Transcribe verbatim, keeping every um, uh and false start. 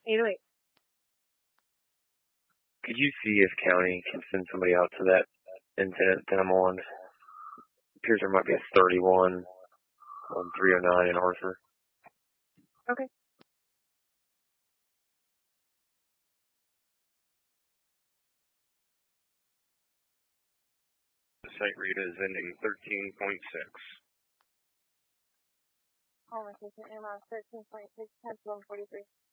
eight oh eight. Could you see if county can send somebody out to that incident that I'm on? Appears there might be a thirty-one on three oh nine in Arthur. Okay. The site read is ending thirteen point six. Conversation around thirteen point six, ten to one forty-three.